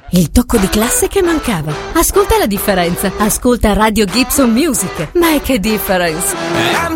il tocco di classe che mancava. Ascolta la differenza. Ascolta Radio Gibson Music. Ma che difference! I'm